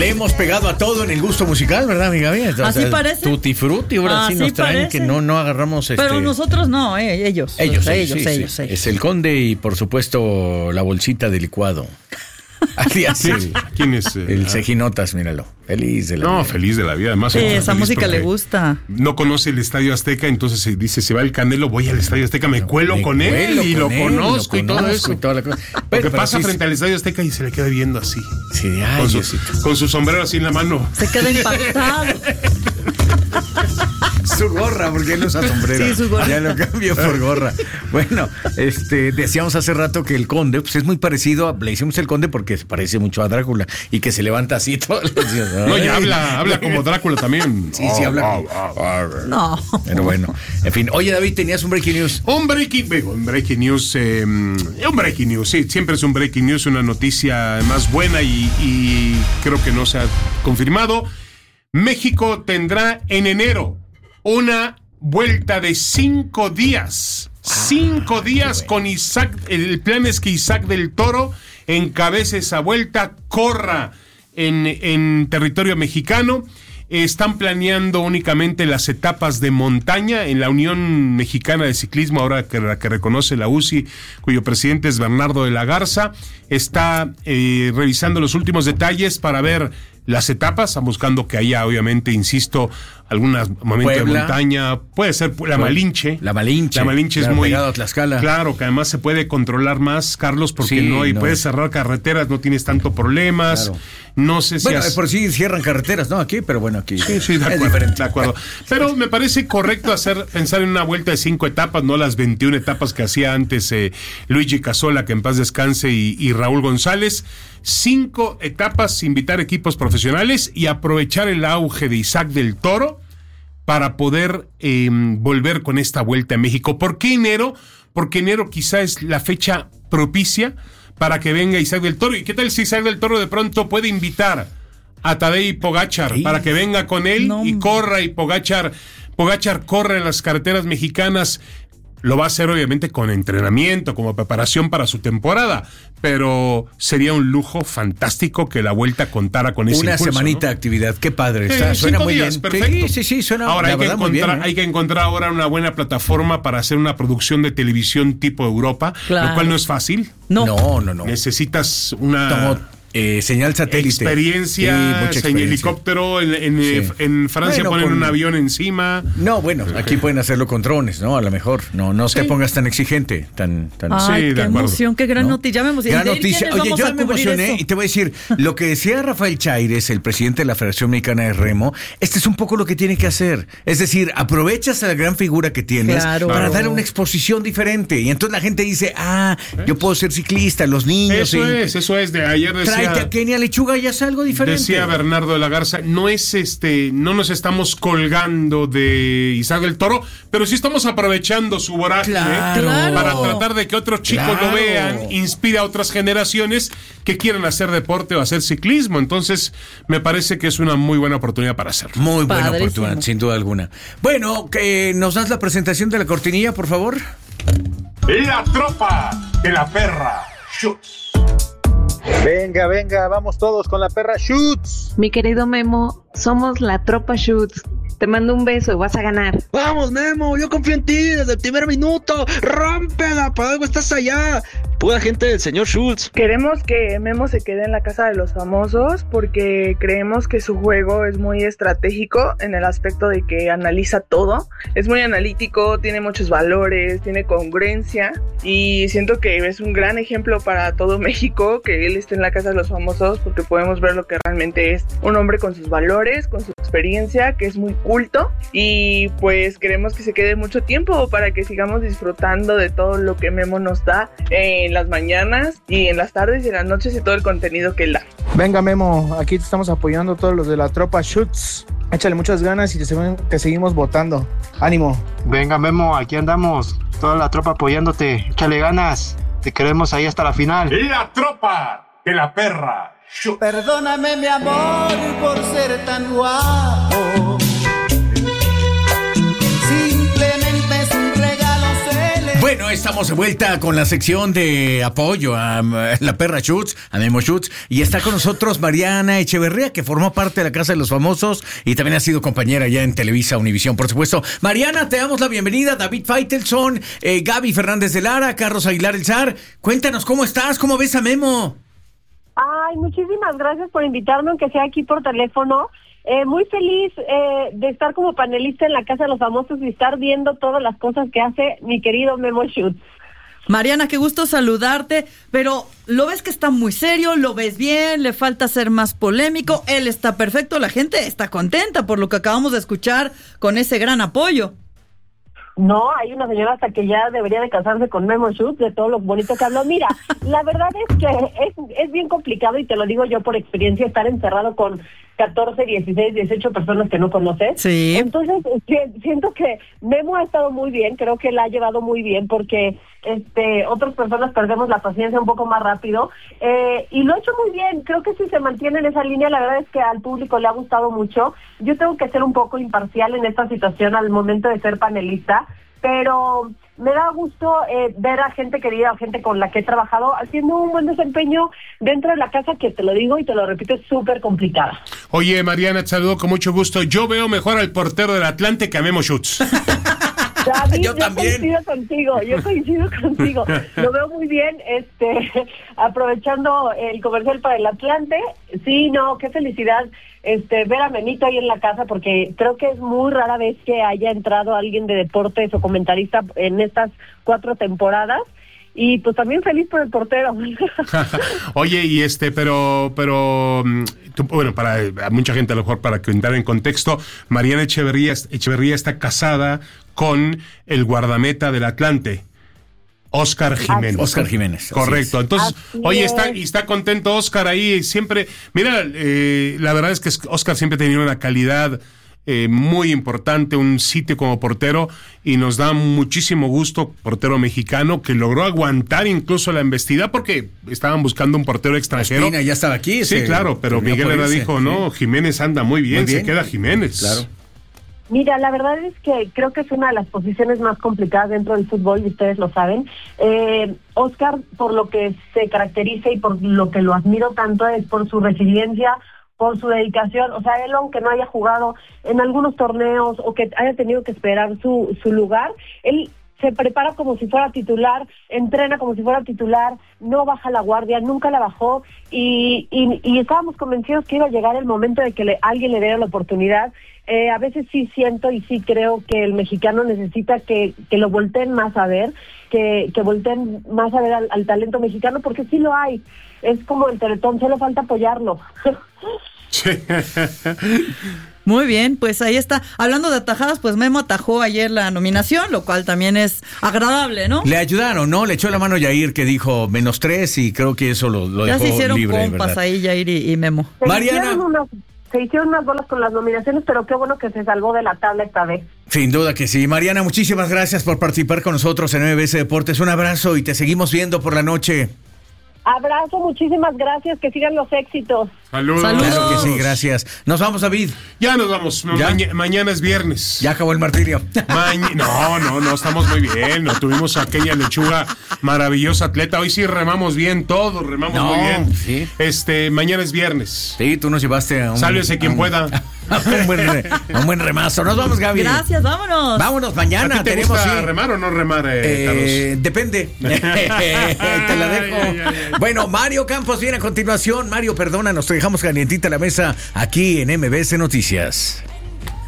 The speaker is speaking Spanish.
Le hemos pegado a todo en el gusto musical, ¿verdad, mi Gaby? Así parece. Tutti frutti, ahora sí nos traen parece. que no agarramos Pero nosotros no, ellos. Ellos. Es el Conde y, por supuesto, la bolsita de licuado. Así. ¿Quién es? El Cejinotas, míralo. Feliz de la vida. No, feliz de la vida. Además, esa música le gusta. No conoce el Estadio Azteca, entonces se dice, se va el Canelo, voy al Estadio Azteca, me cuelo con él y lo conozco y todo eso. Porque pasa frente al Estadio Azteca y se le queda viendo así. Sí, con su sombrero así en la mano. Se queda impactado. Su gorra, porque él usa sombrero. Sí, su gorra. Ya lo cambió por gorra. Bueno, decíamos hace rato que el Conde, pues es muy parecido, le hicimos el Conde porque se parece mucho a Drácula y que se levanta así todos los días. No, ya habla como Drácula también. Sí, habla. No. Pero bueno, en fin. Oye, David, tenías un breaking news. Un breaking news, sí, siempre es un breaking news, una noticia más buena y creo que no se ha confirmado. México tendrá en enero una vuelta de 5 días. 5 días con Isaac. El plan es que Isaac del Toro encabece esa vuelta, corra en territorio mexicano. Están planeando únicamente las etapas de montaña en la Unión Mexicana de Ciclismo, ahora que la que reconoce la UCI, cuyo presidente es Bernardo de la Garza. Está revisando los últimos detalles para ver las etapas, están buscando que haya, obviamente, insisto, algunos momentos de montaña. Puede ser la Malinche. La Malinche es muy pegado a Tlaxcala. Claro, que además se puede controlar más, Carlos, porque puedes cerrar carreteras, no tienes tanto problemas. Claro. No sé si por sí cierran carreteras, ¿no? Aquí, pero bueno, aquí sí, de acuerdo. Pero me parece correcto pensar en una vuelta de 5 etapas, no las 21 etapas que hacía antes Luigi Casola, que en paz descanse, y Raúl González. 5 etapas, invitar equipos profesionales y aprovechar el auge de Isaac del Toro para poder volver con esta vuelta a México. ¿Por qué enero? Porque enero quizá es la fecha propicia para que venga Isaac del Toro. ¿Y qué tal si Isaac del Toro de pronto puede invitar a Tadej Pogačar para que venga con él y corra, y Pogačar corre en las carreteras mexicanas? Lo va a hacer obviamente con entrenamiento, como preparación para su temporada, pero sería un lujo fantástico que la vuelta contara con ese impulso, semanita de actividad, qué padre. Suena muy bien. Perfecto. Sí, suena ahora muy bien. Hay que encontrar ahora una buena plataforma para hacer una producción de televisión tipo Europa, lo cual no es fácil. No. Necesitas una señal satélite, experiencia en helicóptero, en Francia ponen un avión encima. No, bueno, aquí pueden hacerlo con drones, ¿no? A lo mejor no te pongas tan exigente, tan. Ay, qué emoción, qué gran noticia. Ya me emocioné. Gran noticia. Oye, yo me emocioné y te voy a decir, lo que decía Rafael Chaires, el presidente de la Federación Mexicana de Remo, es un poco lo que tiene que hacer. Es decir, aprovechas a la gran figura que tienes para dar una exposición diferente. Y entonces la gente dice, yo puedo ser ciclista, los niños. Eso es de ayer decía. Tráete a Kenia Lechuga y haz algo diferente. Decía Bernardo de la Garza, no nos estamos colgando de Isaac del Toro, pero sí estamos aprovechando su vorágine para tratar de que otros chicos lo vean, inspira a otras generaciones que quieran hacer deporte o hacer ciclismo. Entonces, me parece que es una muy buena oportunidad para hacerlo. Muy buena oportunidad, sin duda alguna. Bueno, ¿nos das la presentación de la cortinilla, por favor? La tropa de la perra Schutz. Venga, vamos todos con la perra Schutz. Mi querido Memo, somos la tropa Schutz. Te mando un beso, vas a ganar. Vamos, Memo, yo confío en ti desde el primer minuto. ¡Rómpela! ¿Para algo estás allá? Pura gente del señor Schultz. Queremos que Memo se quede en la casa de los famosos porque creemos que su juego es muy estratégico en el aspecto de que analiza todo. Es muy analítico, tiene muchos valores, tiene congruencia y siento que es un gran ejemplo para todo México que él esté en la casa de los famosos porque podemos ver lo que realmente es un hombre con sus valores, con su experiencia, que es muy culto y pues queremos que se quede mucho tiempo para que sigamos disfrutando de todo lo que Memo nos da en las mañanas y en las tardes y en las noches y todo el contenido que él da. Venga, Memo, aquí te estamos apoyando todos los de la tropa Schutz. Échale muchas ganas y te seguimos votando. ¡Ánimo! Venga, Memo, aquí andamos. Toda la tropa apoyándote. Échale ganas. Te queremos ahí hasta la final. La tropa de la perra Schutz. Perdóname, mi amor, por ser tan guapo. Bueno, estamos de vuelta con la sección de apoyo a la perra Schutz, a Memo Schutz, y está con nosotros Mariana Echeverría, que formó parte de la Casa de los Famosos y también ha sido compañera ya en Televisa Univisión, por supuesto. Mariana, te damos la bienvenida. David Faitelson, Gaby Fernández de Lara, Carlos Aguilar El Zar. Cuéntanos, ¿cómo estás? ¿Cómo ves a Memo? Ay, muchísimas gracias por invitarme, aunque sea aquí por teléfono. Muy feliz de estar como panelista en la Casa de los Famosos y estar viendo todas las cosas que hace mi querido Memo Schutz. Mariana, qué gusto saludarte, pero ¿lo ves que está muy serio? ¿Lo ves bien? ¿Le falta ser más polémico? Él está perfecto, la gente está contenta por lo que acabamos de escuchar con ese gran apoyo. No, hay una señora hasta que ya debería de casarse con Memo Schutz de todo lo bonito que habló. Mira, la verdad es que es bien complicado, y te lo digo yo por experiencia, estar encerrado con 14, 16, 18 personas que no conoces. Sí. Entonces, siento que Memo ha estado muy bien, creo que la ha llevado muy bien, porque otras personas perdemos la paciencia un poco más rápido, y lo ha hecho muy bien. Creo que si se mantiene en esa línea, la verdad es que al público le ha gustado mucho. Yo tengo que ser un poco imparcial en esta situación al momento de ser panelista, pero me da gusto ver a gente querida, a gente con la que he trabajado, haciendo un buen desempeño dentro de la casa, que te lo digo y te lo repito, es súper complicada. Oye, Mariana, te saludo con mucho gusto. Yo veo mejor al portero del Atlante que a Memo Schutz. David, yo también yo coincido contigo. Lo veo muy bien, aprovechando el comercial para el Atlante. Sí, no, qué felicidad ver a Memito ahí en la casa, porque creo que es muy rara vez que haya entrado alguien de deportes o comentarista en estas 4 temporadas. Y pues también feliz por el portero. Oye, y pero bueno, para mucha gente, a lo mejor para que entrar en contexto, Mariana Echeverría está casada con el guardameta del Atlante, Óscar Jiménez. Óscar Jiménez. Correcto. Entonces, oye, está contento Óscar ahí siempre. Mira, la verdad es que Óscar siempre ha tenido una calidad muy importante, un sitio como portero, y nos da muchísimo gusto, portero mexicano que logró aguantar incluso la embestida, porque estaban buscando un portero extranjero. Espina ya estaba aquí. Sí, claro, pero Miguel Herrera dijo, no, Jiménez anda muy bien, se queda Jiménez. Claro. Mira, la verdad es que creo que es una de las posiciones más complicadas dentro del fútbol, y ustedes lo saben. Óscar, por lo que se caracteriza y por lo que lo admiro tanto, es por su resiliencia, por su dedicación. O sea, él, aunque no haya jugado en algunos torneos o que haya tenido que esperar su lugar, él se prepara como si fuera titular, entrena como si fuera titular, no baja la guardia, nunca la bajó, y estábamos convencidos que iba a llegar el momento de que alguien le diera la oportunidad. A veces sí siento y sí creo que el mexicano necesita que lo volteen más a ver, que volteen más a ver al talento mexicano, porque sí lo hay. Es como el Teletón, solo falta apoyarlo. Sí. Muy bien, pues ahí está. Hablando de atajadas, pues Memo atajó ayer la nominación, lo cual también es agradable, ¿no? Le ayudaron, ¿no? Le echó la mano Yair, que dijo -3, y creo que eso lo dejó libre. Ya se hicieron compas, ¿verdad? Ahí Yair y Memo. Mariana. Se hicieron unas bolas con las nominaciones, pero qué bueno que se salvó de la tabla esta vez. Sin duda que sí. Mariana, muchísimas gracias por participar con nosotros en MBS Deportes. Un abrazo y te seguimos viendo por la noche. Abrazo, muchísimas gracias, que sigan los éxitos. Saludos. Claro que sí, gracias. Nos vamos, David. Ya nos vamos. Mañana es viernes. Ya acabó el martirio. No, estamos muy bien. No tuvimos aquella lechuga maravillosa atleta. Hoy sí remamos bien, todos remamos muy bien. Sí. Mañana es viernes. Sí, tú nos llevaste a Sálvese quien pueda. un buen remazo. Nos vamos, Gaby. Gracias, vámonos. Vámonos, mañana. ¿A ti te gusta remar o no remar, Carlos? Depende. Te la dejo. Bueno, Mario Campos viene a continuación. Mario, perdona, nos dejamos calientita la mesa aquí en MBS Noticias.